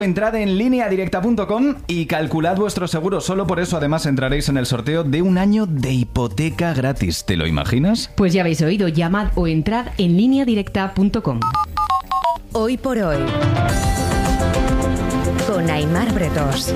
Entrad en lineadirecta.com y calculad vuestro seguro. Solo por eso, además, entraréis en el sorteo de un año de hipoteca gratis. ¿Te lo imaginas? Pues ya habéis oído, llamad o entrad en lineadirecta.com. Hoy por hoy, con Aimar Bretos.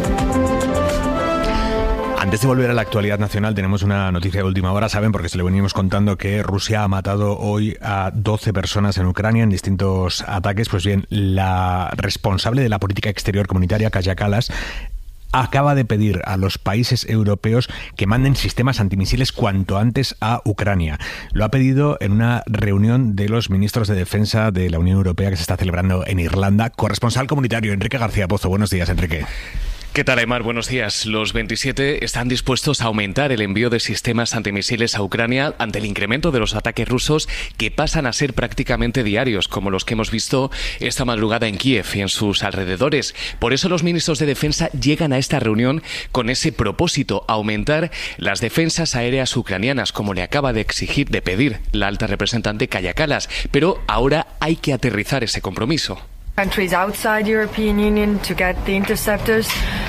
Antes de volver a la actualidad nacional, tenemos una noticia de última hora. Saben, porque se lo venimos contando, que Rusia ha matado hoy a 12 personas en Ucrania en distintos ataques. Pues bien, la responsable de la política exterior comunitaria, Kaja Kallas, acaba de pedir a los países europeos que manden sistemas antimisiles cuanto antes a Ucrania. Lo ha pedido en una reunión de los ministros de defensa de la Unión Europea que se está celebrando en Irlanda. Corresponsal comunitario Enrique García Pozo. Buenos días, Enrique. ¿Qué tal, Aimar? Buenos días. Los 27 están dispuestos a aumentar el envío de sistemas antimisiles a Ucrania ante el incremento de los ataques rusos, que pasan a ser prácticamente diarios, como los que hemos visto esta madrugada en Kiev y en sus alrededores. Por eso los ministros de defensa llegan a esta reunión con ese propósito: aumentar las defensas aéreas ucranianas, como le acaba de pedir la alta representante Kaja Kallas. Pero ahora hay que aterrizar ese compromiso. Countries outside European Union to get the interceptors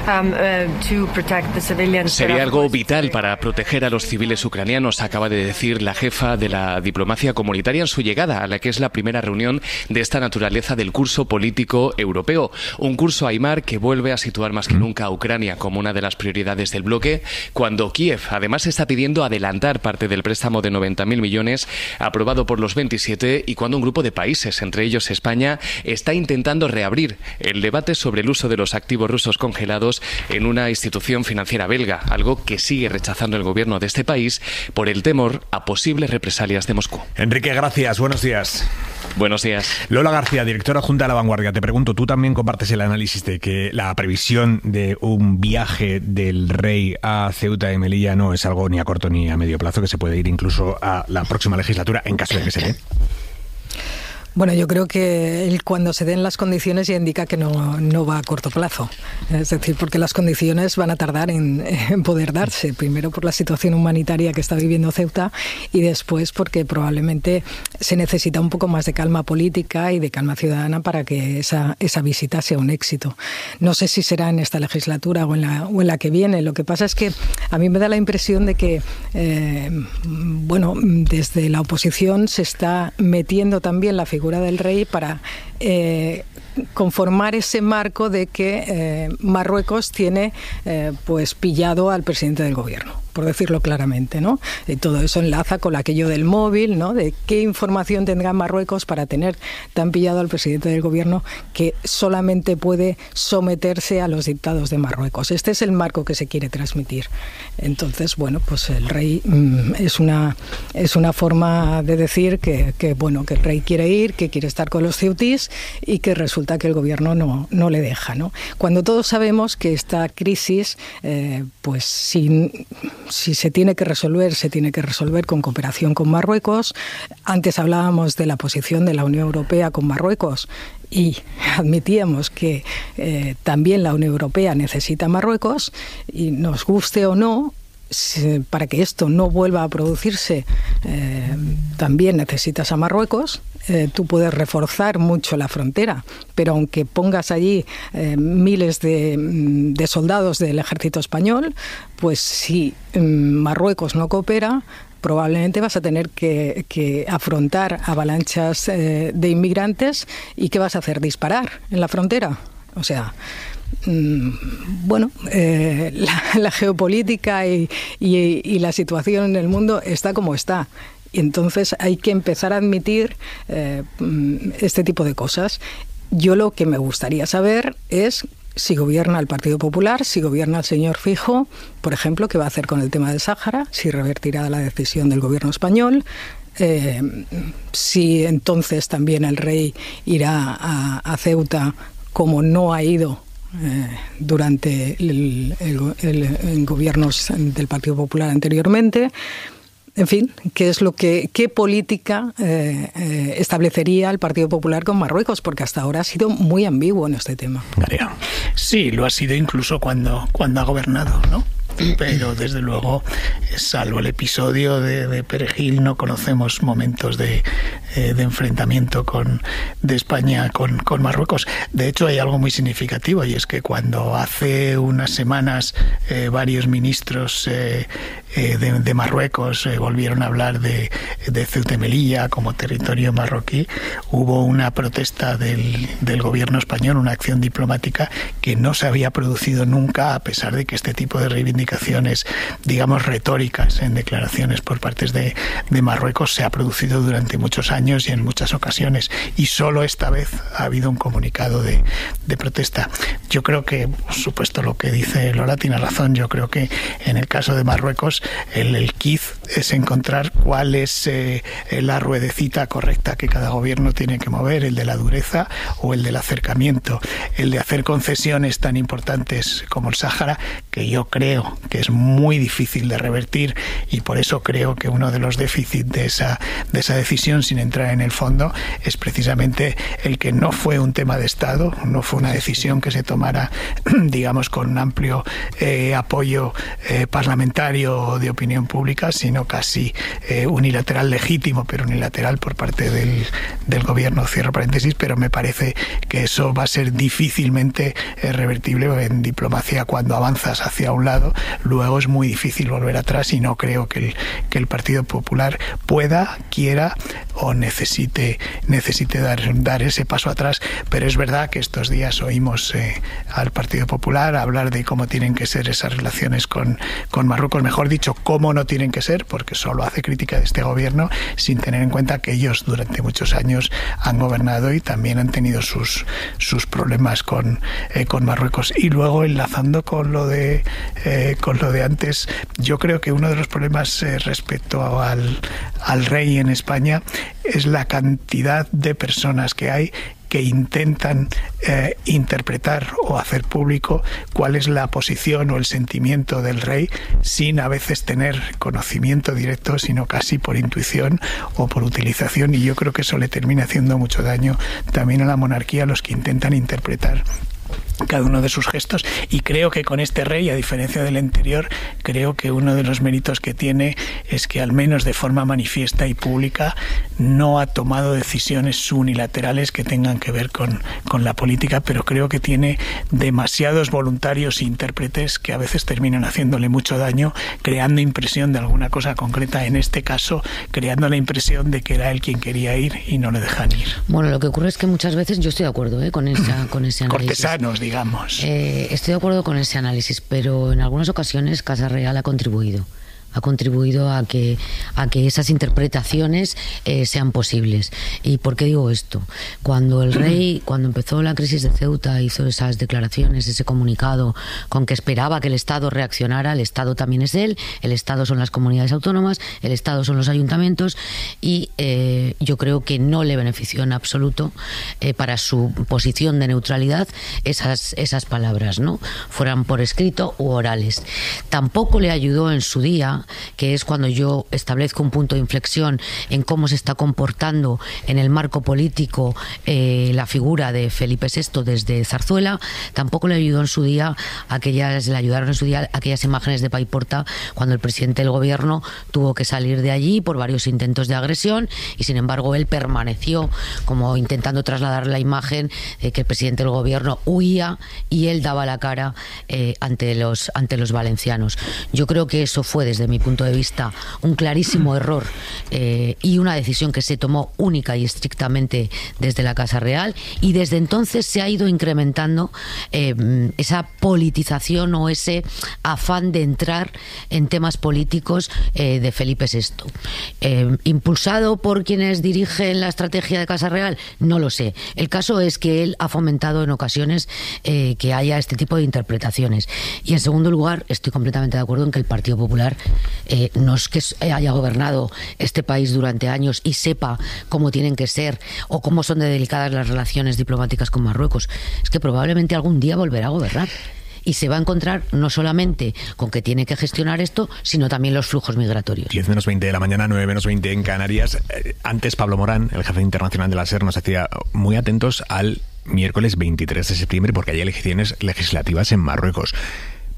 to protect the civilians. Sería algo vital para proteger a los civiles ucranianos, acaba de decir la jefa de la diplomacia comunitaria en su llegada a la que es la primera reunión de esta naturaleza del curso político europeo. Un curso, Aimar, que vuelve a situar más que nunca a Ucrania como una de las prioridades del bloque, cuando Kiev además está pidiendo adelantar parte del préstamo de 90.000 millones aprobado por los 27, y cuando un grupo de países, entre ellos España, está intentando reabrir el debate sobre el uso de los activos rusos congelados en una institución financiera belga, algo que sigue rechazando el gobierno de este país por el temor a posibles represalias de Moscú. Enrique, gracias. Buenos días. Buenos días. Lola García, directora adjunta de La Vanguardia. Te pregunto, ¿tú también compartes el análisis de que la previsión de un viaje del rey a Ceuta y Melilla no es algo ni a corto ni a medio plazo, que se puede ir incluso a la próxima legislatura en caso de que se dé? Bueno, yo creo que cuando se den las condiciones ya indica que no va a corto plazo. Es decir, porque las condiciones van a tardar en poder darse. Primero por la situación humanitaria que está viviendo Ceuta, y después porque probablemente se necesita un poco más de calma política y de calma ciudadana para que esa visita sea un éxito. No sé si será en esta legislatura o en la que viene. Lo que pasa es que a mí me da la impresión de que desde la oposición se está metiendo también la figura del rey para conformar ese marco de que Marruecos tiene pillado al presidente del gobierno, por decirlo claramente, ¿no? Y todo eso enlaza con aquello del móvil, ¿no? De qué información tendrá Marruecos para tener tan pillado al presidente del gobierno que solamente puede someterse a los dictados de Marruecos. Este es el marco que se quiere transmitir. Entonces, bueno, pues el rey es una forma de decir que el rey quiere ir, que quiere estar con los ceutís, y que resulta que el gobierno no le deja, ¿no? Cuando todos sabemos que esta crisis, si se tiene que resolver con cooperación con Marruecos. Antes hablábamos de la posición de la Unión Europea con Marruecos y admitíamos que también la Unión Europea necesita a Marruecos, y nos guste o no, para que esto no vuelva a producirse, también necesitas a Marruecos. Tú puedes reforzar mucho la frontera, pero aunque pongas allí miles de soldados del ejército español, pues si Marruecos no coopera, probablemente vas a tener que afrontar avalanchas de inmigrantes. ¿Y qué vas a hacer? ¿Disparar en la frontera? O sea, la geopolítica y la situación en el mundo está como está. Y entonces hay que empezar a admitir este tipo de cosas. Yo lo que me gustaría saber es si gobierna el Partido Popular, si gobierna el señor Feijóo, por ejemplo, qué va a hacer con el tema del Sáhara, si revertirá la decisión del gobierno español, si entonces también el rey irá a Ceuta como no ha ido durante el gobiernos del Partido Popular anteriormente. En fin, ¿qué política establecería el Partido Popular con Marruecos? Porque hasta ahora ha sido muy ambiguo en este tema. Garea. Sí, lo ha sido incluso cuando ha gobernado, ¿no? pero desde luego, salvo el episodio de Perejil, no conocemos momentos de enfrentamiento de España con Marruecos. De hecho, hay algo muy significativo, y es que cuando hace unas semanas varios ministros de Marruecos volvieron a hablar de Ceuta y Melilla como territorio marroquí, hubo una protesta del gobierno español, una acción diplomática que no se había producido nunca, a pesar de que este tipo de reivindicaciones, digamos, retóricas en declaraciones por partes de Marruecos se ha producido durante muchos años y en muchas ocasiones, y solo esta vez ha habido un comunicado de protesta. Yo creo que, por supuesto, lo que dice Lola tiene razón. Yo creo que en el caso de Marruecos el quiz es encontrar cuál es la ruedecita correcta que cada gobierno tiene que mover, el de la dureza o el del acercamiento, el de hacer concesiones tan importantes como el Sáhara, que yo creo que es muy difícil de revertir, y por eso creo que uno de los déficits de esa decisión, sin entrar en el fondo, es precisamente el que no fue un tema de Estado, no fue una decisión que se tomara, digamos, con un amplio apoyo parlamentario o de opinión pública, sino casi unilateral, legítimo, pero unilateral por parte del gobierno, cierro paréntesis, pero me parece que eso va a ser difícilmente revertible. En diplomacia, cuando avanzas hacia un lado, luego es muy difícil volver atrás, y no creo que el Partido Popular pueda, quiera o necesite dar ese paso atrás. Pero es verdad que estos días oímos al Partido Popular hablar de cómo tienen que ser esas relaciones con Marruecos, mejor dicho, cómo no tienen que ser, porque solo hace crítica de este gobierno, sin tener en cuenta que ellos durante muchos años han gobernado y también han tenido sus problemas con Marruecos. Y luego, enlazando con lo de antes, yo creo que uno de los problemas respecto al rey en España es la cantidad de personas que hay que intentan interpretar o hacer público cuál es la posición o el sentimiento del rey, sin a veces tener conocimiento directo, sino casi por intuición o por utilización, y yo creo que eso le termina haciendo mucho daño también a la monarquía, a los que intentan interpretar cada uno de sus gestos. Y creo que con este rey, a diferencia del anterior, creo que uno de los méritos que tiene es que, al menos de forma manifiesta y pública, no ha tomado decisiones unilaterales que tengan que ver con la política, pero creo que tiene demasiados voluntarios e intérpretes que a veces terminan haciéndole mucho daño, creando impresión de alguna cosa concreta, en este caso creando la impresión de que era él quien quería ir y no le dejan ir. Bueno, lo que ocurre es que muchas veces yo estoy de acuerdo con ese análisis. Cortesanos, digamos. Estoy de acuerdo con ese análisis, pero en algunas ocasiones Casa Real ha contribuido a que esas interpretaciones sean posibles. ¿Y por qué digo esto? Cuando el rey, cuando empezó la crisis de Ceuta, hizo esas declaraciones, ese comunicado con que esperaba que el Estado reaccionara. El Estado también es él, el Estado son las comunidades autónomas, el Estado son los ayuntamientos, y yo creo que no le benefició en absoluto para su posición de neutralidad esas palabras, ¿no? Fueran por escrito u orales. Tampoco le ayudó en su día, que es cuando yo establezco un punto de inflexión en cómo se está comportando en el marco político la figura de Felipe VI desde Zarzuela. Tampoco le ayudaron en su día aquellas imágenes de Paiporta, cuando el presidente del gobierno tuvo que salir de allí por varios intentos de agresión, y sin embargo él permaneció como intentando trasladar la imagen de que el presidente del gobierno huía y él daba la cara ante los valencianos. Yo creo que eso fue, desde mi punto de vista, un clarísimo error y una decisión que se tomó única y estrictamente desde la Casa Real, y desde entonces se ha ido incrementando esa politización o ese afán de entrar en temas políticos de Felipe VI. ¿Impulsado por quienes dirigen la estrategia de Casa Real? No lo sé. El caso es que él ha fomentado en ocasiones que haya este tipo de interpretaciones. Y en segundo lugar, estoy completamente de acuerdo en que el Partido Popular no es que haya gobernado este país durante años y sepa cómo tienen que ser o cómo son de delicadas las relaciones diplomáticas con Marruecos. Es que probablemente algún día volverá a gobernar y se va a encontrar no solamente con que tiene que gestionar esto, sino también los flujos migratorios. 10 menos 20 de la mañana, 9 menos 20 en Canarias. Antes Pablo Morán, el jefe internacional de la SER, nos decía muy atentos al miércoles 23 de septiembre, porque hay elecciones legislativas en Marruecos.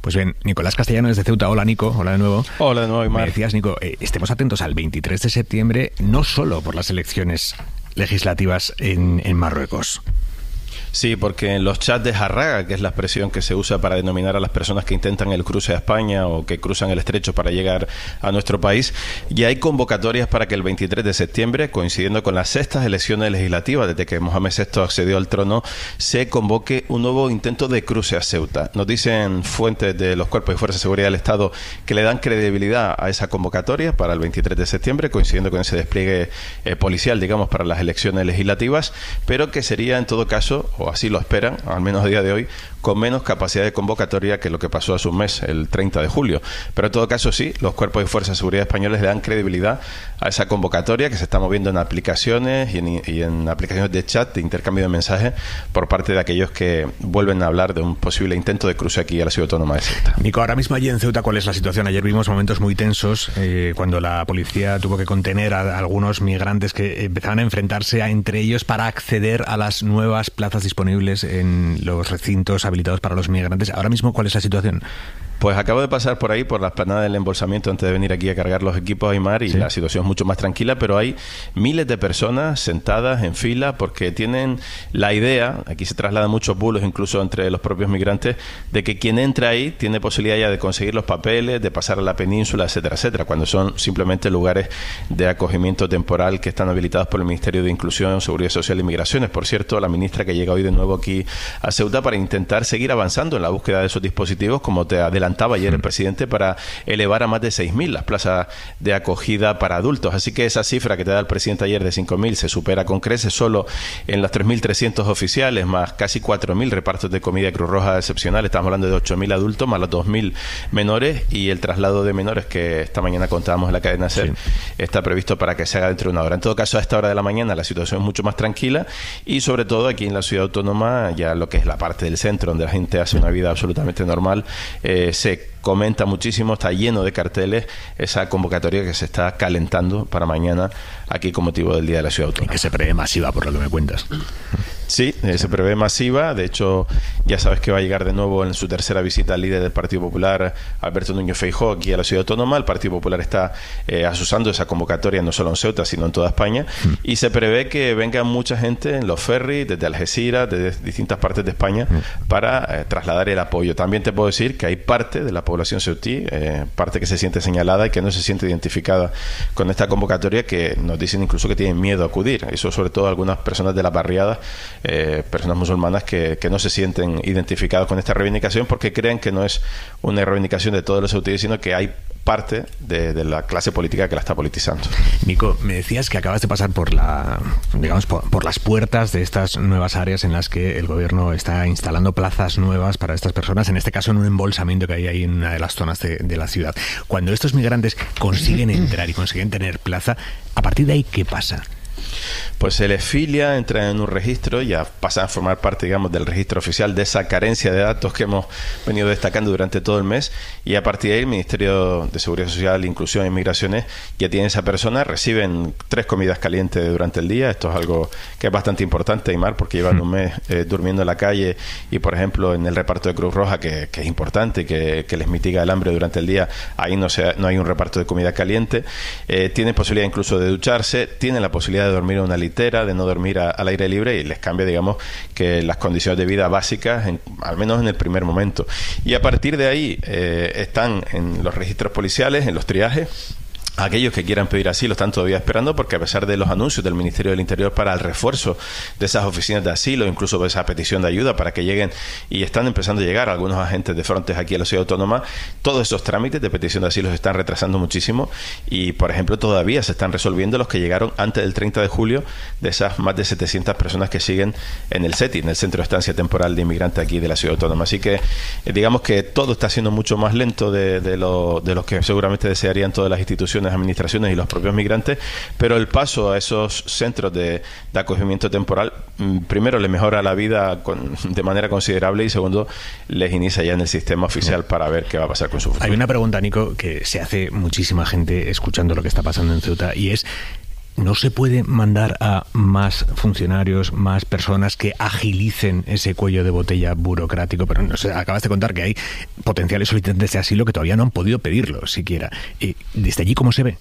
Pues bien, Nicolás Castellano desde Ceuta. Hola, Nico. Hola de nuevo. Hola de nuevo, Aymar. Me decías, Nico, estemos atentos al 23 de septiembre, no solo por las elecciones legislativas en Marruecos. Sí, porque en los chats de Jarraga, que es la expresión que se usa para denominar a las personas que intentan el cruce a España o que cruzan el estrecho para llegar a nuestro país, ya hay convocatorias para que el 23 de septiembre, coincidiendo con las sextas elecciones legislativas desde que Mohamed VI accedió al trono, se convoque un nuevo intento de cruce a Ceuta. Nos dicen fuentes de los cuerpos y fuerzas de seguridad del Estado que le dan credibilidad a esa convocatoria para el 23 de septiembre, coincidiendo con ese despliegue policial, digamos, para las elecciones legislativas, pero que sería en todo caso, o así lo esperan, al menos a día de hoy, con menos capacidad de convocatoria que lo que pasó hace un mes, el 30 de julio. Pero en todo caso sí, los cuerpos y fuerzas de seguridad españoles le dan credibilidad a esa convocatoria que se está moviendo en aplicaciones y en aplicaciones de chat, de intercambio de mensajes por parte de aquellos que vuelven a hablar de un posible intento de cruce aquí a la ciudad autónoma de Ceuta. Nico, ahora mismo allí en Ceuta, ¿cuál es la situación? Ayer vimos momentos muy tensos cuando la policía tuvo que contener a algunos migrantes que empezaban a enfrentarse entre ellos para acceder a las nuevas plazas disponibles en los recintos habilitados para los migrantes. Ahora mismo, ¿cuál es la situación? Pues acabo de pasar por ahí, por la explanada del embolsamiento antes de venir aquí a cargar los equipos, Aymar, y la situación es mucho más tranquila, pero hay miles de personas sentadas en fila porque tienen la idea, aquí se trasladan muchos bulos incluso entre los propios migrantes, de que quien entra ahí tiene posibilidad ya de conseguir los papeles, de pasar a la península, etcétera, etcétera, cuando son simplemente lugares de acogimiento temporal que están habilitados por el Ministerio de Inclusión, Seguridad Social y Migraciones. Por cierto, la ministra que llega hoy de nuevo aquí a Ceuta para intentar seguir avanzando en la búsqueda de esos dispositivos, como te adelantaba ayer el presidente, para elevar a más de 6.000 las plazas de acogida para adultos. Así que esa cifra que te da el presidente ayer de 5.000 se supera con creces solo en las 3.300 oficiales, más casi 4.000 repartos de comida de Cruz Roja excepcional. Estamos hablando de 8.000 adultos, más los 2.000 menores, y el traslado de menores que esta mañana contábamos en la cadena SER está previsto para que se haga dentro de una hora. En todo caso, a esta hora de la mañana la situación es mucho más tranquila y sobre todo aquí en la ciudad autónoma, ya lo que es la parte del centro donde la gente hace una vida absolutamente normal, se comenta muchísimo, está lleno de carteles esa convocatoria que se está calentando para mañana aquí con motivo del Día de la Ciudad Autónoma. Y que se prevé masiva, por lo que me cuentas. Sí, se prevé masiva. De hecho, ya sabes que va a llegar de nuevo en su tercera visita al líder del Partido Popular, Alberto Núñez Feijóo, aquí a la Ciudad Autónoma. El Partido Popular está asusando esa convocatoria no solo en Ceuta, sino en toda España. Y se prevé que venga mucha gente en los ferries, desde Algeciras, desde distintas partes de España, para trasladar el apoyo. También te puedo decir que hay parte de la población ceutí, parte que se siente señalada y que no se siente identificada con esta convocatoria, que nos dicen incluso que tienen miedo a acudir. Eso sobre todo algunas personas de las barriadas, personas musulmanas que no se sienten identificadas con esta reivindicación porque creen que no es una reivindicación de todos los ceutíes, sino que hay parte de la clase política que la está politizando. Nico, me decías que acabas de pasar por por las puertas de estas nuevas áreas en las que el gobierno está instalando plazas nuevas para estas personas, en este caso en un embolsamiento que hay ahí en una de las zonas de la ciudad. Cuando estos migrantes consiguen entrar y consiguen tener plaza, ¿a partir de ahí qué pasa? Pues se les filia, entra en un registro, ya pasan a formar parte, digamos, del registro oficial de esa carencia de datos que hemos venido destacando durante todo el mes, y a partir de ahí el Ministerio de Seguridad Social, Inclusión e Inmigraciones ya tiene esa persona, reciben 3 comidas calientes durante el día. Esto es algo que es bastante importante, Aymar, porque llevan un mes durmiendo en la calle y, por ejemplo, en el reparto de Cruz Roja, que es importante, que les mitiga el hambre durante el día, ahí no hay un reparto de comida caliente. Tienen posibilidad incluso de ducharse, tienen la posibilidad de dormir en una litera, de no dormir al aire libre, y les cambia, digamos, que las condiciones de vida básicas, al menos en el primer momento. Y a partir de ahí están en los registros policiales, en los triajes. Aquellos que quieran pedir asilo están todavía esperando, porque a pesar de los anuncios del Ministerio del Interior para el refuerzo de esas oficinas de asilo, incluso de esa petición de ayuda para que lleguen, y están empezando a llegar algunos agentes de Frontex aquí a la ciudad autónoma, todos esos trámites de petición de asilo se están retrasando muchísimo y, por ejemplo, todavía se están resolviendo los que llegaron antes del 30 de julio, de esas más de 700 personas que siguen en el CETI, en el Centro de Estancia Temporal de Inmigrantes aquí de la ciudad autónoma. Así que digamos que todo está siendo mucho más lento de lo que seguramente desearían todas las instituciones, administraciones y los propios migrantes, pero el paso a esos centros de acogimiento temporal, primero les mejora la vida de manera considerable, y segundo, les inicia ya en el sistema oficial para ver qué va a pasar con su futuro. Hay una pregunta, Nico, que se hace muchísima gente escuchando lo que está pasando en Ceuta, y es: ¿no se puede mandar a más funcionarios, más personas que agilicen ese cuello de botella burocrático? Pero no sé, acabas de contar que hay potenciales solicitantes de asilo que todavía no han podido pedirlo siquiera. ¿Desde allí cómo se ve?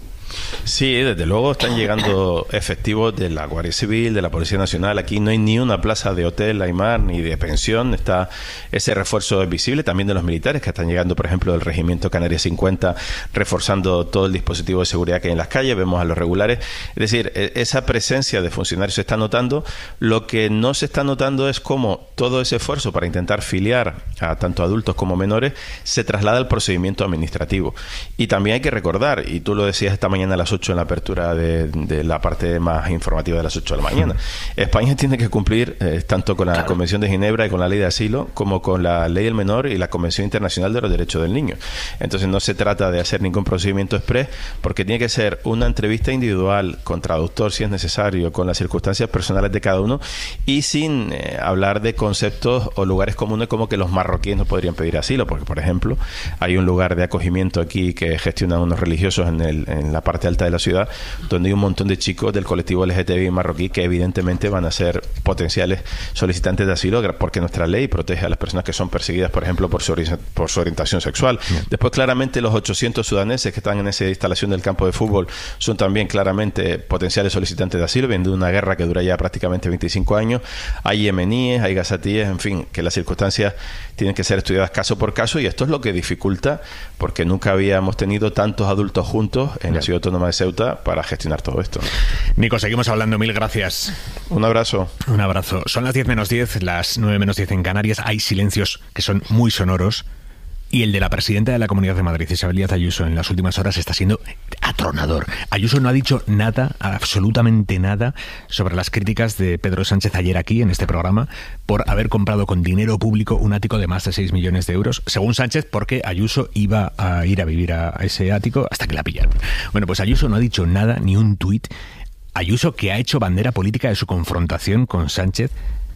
Sí, desde luego están llegando efectivos de la Guardia Civil, de la Policía Nacional. Aquí no hay ni una plaza de hotel, Aymar, ni de pensión. Está ese refuerzo es visible también de los militares que están llegando, por ejemplo, del Regimiento Canarias 50, reforzando todo el dispositivo de seguridad que hay en las calles. Vemos a los regulares. Es decir, esa presencia de funcionarios se está notando. Lo que no se está notando es cómo todo ese esfuerzo para intentar filiar a tanto adultos como menores se traslada al procedimiento administrativo. Y también hay que recordar, y tú lo decías esta mañana a las 8 en la apertura de la parte más informativa de las 8 de la mañana. España tiene que cumplir tanto con la Convención de Ginebra y con la Ley de Asilo como con la Ley del Menor y la Convención Internacional de los Derechos del Niño. Entonces no se trata de hacer ningún procedimiento exprés, porque tiene que ser una entrevista individual con traductor si es necesario, con las circunstancias personales de cada uno y sin hablar de conceptos o lugares comunes como que los marroquíes no podrían pedir asilo, porque por ejemplo hay un lugar de acogimiento aquí que gestionan unos religiosos en la parte alta de la ciudad, donde hay un montón de chicos del colectivo LGTBI marroquí que evidentemente van a ser potenciales solicitantes de asilo, porque nuestra ley protege a las personas que son perseguidas, por ejemplo, por su orientación sexual. Después, claramente, los 800 sudaneses que están en esa instalación del campo de fútbol son también claramente potenciales solicitantes de asilo, vienen de una guerra que dura ya prácticamente 25 años. Hay yemeníes, hay gazatíes, en fin, que las circunstancias tienen que ser estudiadas caso por caso, y esto es lo que dificulta, porque nunca habíamos tenido tantos adultos juntos en la ciudad autónoma de Ceuta para gestionar todo esto. Nico, seguimos hablando. Mil gracias. Un abrazo. Un abrazo. Son las 10 menos 10, las 9 menos 10 en Canarias. Hay silencios que son muy sonoros. Y el de la presidenta de la Comunidad de Madrid, Isabel Díaz Ayuso, en las últimas horas está siendo atronador. Ayuso no ha dicho nada, absolutamente nada, sobre las críticas de Pedro Sánchez ayer aquí, en este programa, por haber comprado con dinero público un ático de más de 6 millones de euros, según Sánchez, porque Ayuso iba a ir a vivir a ese ático hasta que la pillaron. Bueno, pues Ayuso no ha dicho nada, ni un tuit. Ayuso, que ha hecho bandera política de su confrontación con Sánchez,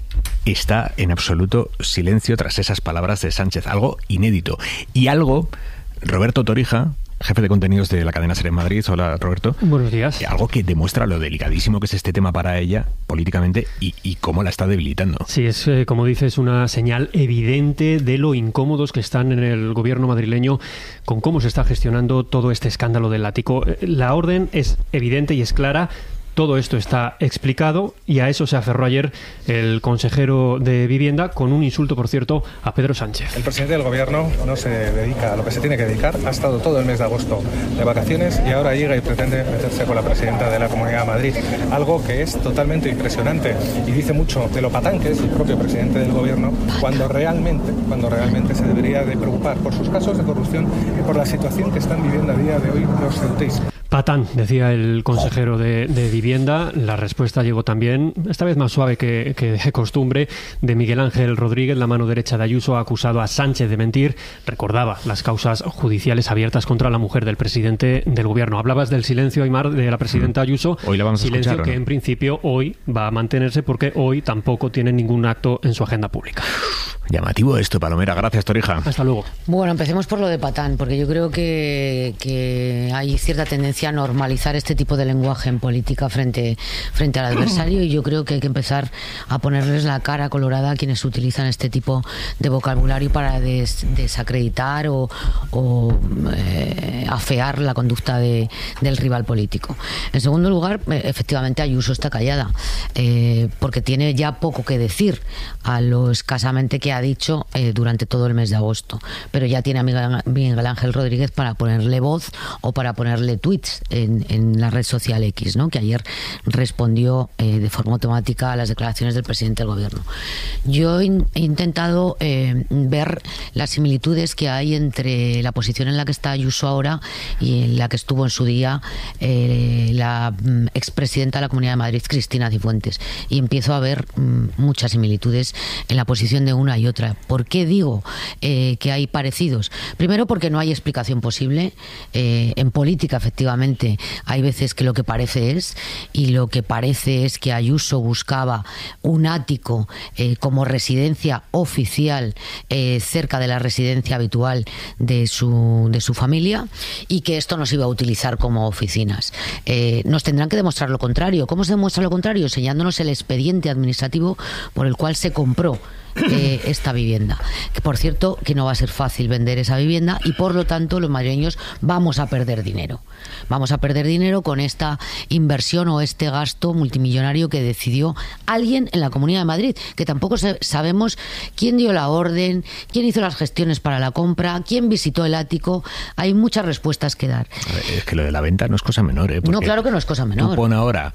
está en absoluto silencio tras esas palabras de Sánchez. Algo inédito. Y algo, Roberto Torija, jefe de contenidos de la cadena SER en Madrid. Hola, Roberto. Buenos días. Algo que demuestra lo delicadísimo que es este tema para ella políticamente y cómo la está debilitando. Sí, es, como dices, una señal evidente de lo incómodos que están en el gobierno madrileño con cómo se está gestionando todo este escándalo del ático. La orden es evidente y es clara. Todo esto está explicado y a eso se aferró ayer el consejero de Vivienda con un insulto, por cierto, a Pedro Sánchez. El presidente del gobierno no se dedica a lo que se tiene que dedicar. Ha estado todo el mes de agosto de vacaciones y ahora llega y pretende meterse con la presidenta de la Comunidad de Madrid. Algo que es totalmente impresionante y dice mucho de lo patán que es el propio presidente del gobierno cuando realmente se debería de preocupar por sus casos de corrupción y por la situación que están viviendo a día de hoy los ceutíes. Patán, decía el consejero de Vivienda. La respuesta llegó también, esta vez más suave que de costumbre, de Miguel Ángel Rodríguez, la mano derecha de Ayuso. Ha acusado a Sánchez de mentir. Recordaba las causas judiciales abiertas contra la mujer del presidente del gobierno. Hablabas del silencio, Aymar, de la presidenta Ayuso. Hoy la vamos a silencio escuchar, que en principio hoy va a mantenerse porque hoy tampoco tiene ningún acto en su agenda pública. Llamativo esto, Palomera. Gracias, Torija. Hasta luego. Bueno, empecemos por lo de Patán, porque yo creo que hay cierta tendencia a normalizar este tipo de lenguaje en política frente al adversario, y yo creo que hay que empezar a ponerles la cara colorada a quienes utilizan este tipo de vocabulario para desacreditar o afear la conducta del rival político. En segundo lugar, efectivamente Ayuso está callada, porque tiene ya poco que decir a lo escasamente que ha dicho durante todo el mes de agosto, pero ya tiene a Miguel Ángel Rodríguez para ponerle voz o para ponerle tweets en la red social X, ¿no? Que ayer respondió de forma automática a las declaraciones del presidente del gobierno. Yo he intentado ver las similitudes que hay entre la posición en la que está Ayuso ahora y en la que estuvo en su día la expresidenta de la Comunidad de Madrid, Cristina Cifuentes, y empiezo a ver muchas similitudes en la posición de una y otra. ¿Por qué digo que hay parecidos? Primero, porque no hay explicación posible. En política, efectivamente, efectivamente hay veces que lo que parece es, y lo que parece es que Ayuso buscaba un ático como residencia oficial cerca de la residencia habitual de su familia, y que esto nos iba a utilizar como oficinas. Nos tendrán que demostrar lo contrario. ¿Cómo se demuestra lo contrario? Enseñándonos el expediente administrativo por el cual se compró esta vivienda, que por cierto que no va a ser fácil vender esa vivienda, y por lo tanto los madrileños vamos a perder dinero con esta inversión o este gasto multimillonario que decidió alguien en la Comunidad de Madrid, que tampoco sabemos quién dio la orden, quién hizo las gestiones para la compra, quién visitó el ático. Hay muchas respuestas que dar. Es que lo de la venta no es cosa menor, no, claro que no es cosa menor. Tú pon ahora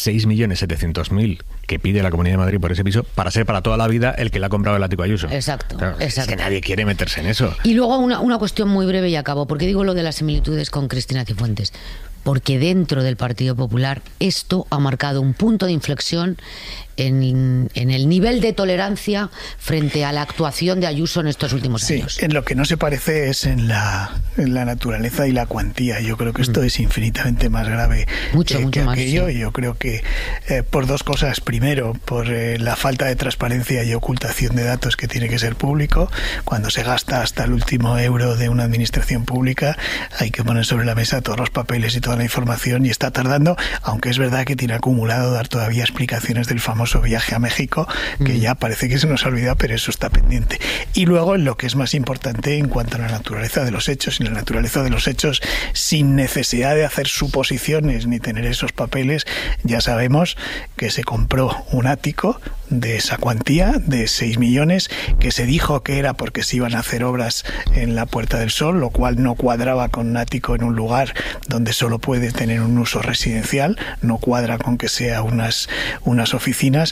6.700.000 que pide la Comunidad de Madrid por ese piso para ser para toda la vida el que le ha comprado el ático a Ayuso. Exacto, claro, exacto. Es que nadie quiere meterse en eso. Y luego una cuestión muy breve y acabo. ¿Por qué digo lo de las similitudes con Cristina Cifuentes? Porque dentro del Partido Popular esto ha marcado un punto de inflexión en el nivel de tolerancia frente a la actuación de Ayuso en estos últimos años. Sí, en lo que no se parece es en la naturaleza y la cuantía. Yo creo que esto es infinitamente más grave mucho que más, aquello. sí. Yo creo que por dos cosas. Primero, por la falta de transparencia y ocultación de datos que tiene que ser público. Cuando se gasta hasta el último euro de una administración pública, hay que poner sobre la mesa todos los papeles y toda la información, y está tardando, aunque es verdad que tiene acumulado dar todavía explicaciones del famoso viaje a México, que ya parece que se nos ha olvidado, pero eso está pendiente. Y luego, en lo que es más importante en cuanto a la naturaleza de los hechos, y la naturaleza de los hechos sin necesidad de hacer suposiciones ni tener esos papeles, ya sabemos que se compró un ático de esa cuantía, de 6 millones, que se dijo que era porque se iban a hacer obras en la Puerta del Sol, lo cual no cuadraba con un ático en un lugar donde solo puede tener un uso residencial, no cuadra con que sea unas oficinas.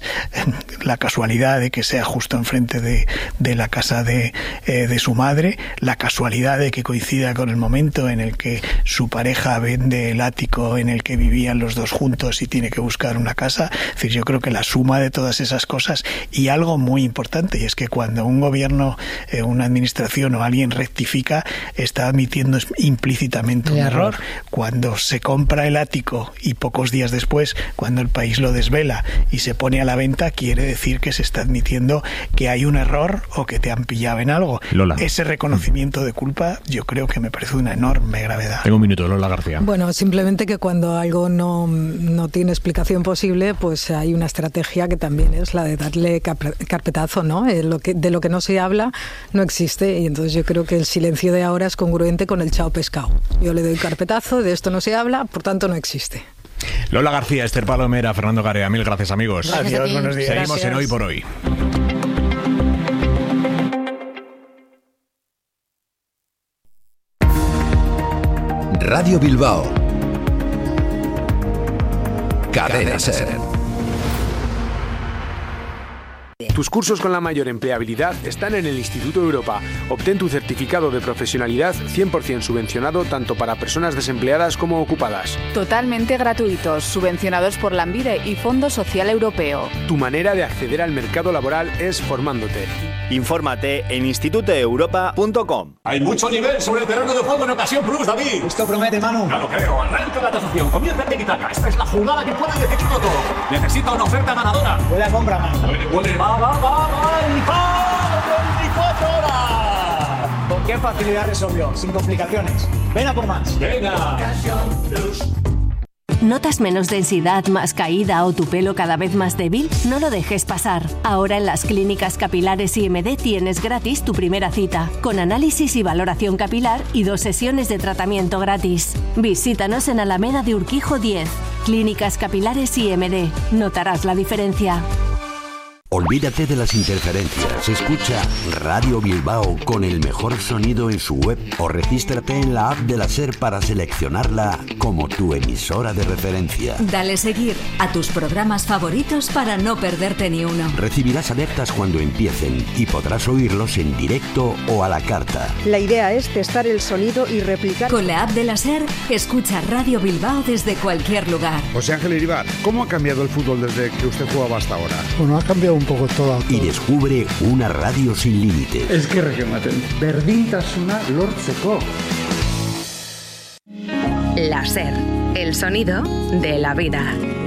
La casualidad de que sea justo enfrente de la casa de su madre, la casualidad de que coincida con el momento en el que su pareja vende el ático en el que vivían los dos juntos y tiene que buscar una casa. Es decir, yo creo que la suma de todas esas cosas, y algo muy importante, y es que cuando un gobierno, una administración o alguien rectifica, está admitiendo implícitamente un error. Cuando se compra el ático y pocos días después, cuando el país lo desvela y se pone a la venta, quiere decir que se está admitiendo que hay un error o que te han pillado en algo. Lola. Ese reconocimiento de culpa yo creo que me parece una enorme gravedad. Tengo un minuto, Lola García. Bueno, simplemente que cuando algo no tiene explicación posible, pues hay una estrategia que también es la de darle carpetazo, ¿no? De lo que no se habla no existe, y entonces yo creo que el silencio de ahora es congruente con el chao pescado. Yo le doy carpetazo, de esto no se habla, por tanto no existe. Lola García, Esther Palomera, Fernando Garea, mil gracias, amigos. Adiós, buenos días. Seguimos Gracias. en Hoy por Hoy. Radio Bilbao. Cadena SER. Tus cursos con la mayor empleabilidad están en el Instituto Europa. Obtén tu certificado de profesionalidad 100% subvencionado tanto para personas desempleadas como ocupadas. Totalmente gratuitos, subvencionados por Lanbide y Fondo Social Europeo. Tu manera de acceder al mercado laboral es formándote. Infórmate en institutoeuropa.com. Hay mucho nivel sobre el terreno de juego en Ocasión Plus, David. Esto promete, Manu. Ya lo creo. Arranca la tasación. Comienza el tiki-taka. Esta es la jugada que puede decidirlo todo. Necesita una oferta ganadora. Huele a compra, Manu. Huele, va. ¡Y ¡va! 24 horas! ¿Con qué facilidad resolvió? Sin complicaciones. Ven a por más. Venga. Ocasión Plus. ¿Notas menos densidad, más caída o tu pelo cada vez más débil? No lo dejes pasar. Ahora en las clínicas capilares IMD tienes gratis tu primera cita, con análisis y valoración capilar y 2 sesiones de tratamiento gratis. Visítanos en Alameda de Urquijo 10. Clínicas capilares IMD. Notarás la diferencia. Olvídate de las interferencias, escucha Radio Bilbao con el mejor sonido en su web o regístrate en la app de la SER para seleccionarla como tu emisora de referencia. Dale seguir a tus programas favoritos para no perderte ni uno. Recibirás alertas cuando empiecen y podrás oírlos en directo o a la carta. La idea es testar el sonido y replicar. Con la app de la SER, escucha Radio Bilbao desde cualquier lugar. José Ángel Iribar, ¿cómo ha cambiado el fútbol desde que usted jugaba hasta ahora? Bueno, ha cambiado un poco todo. Y descubre una radio sin límites. Eskerrak ematen. Berdintasuna lortzeko. La SER, el sonido de la vida.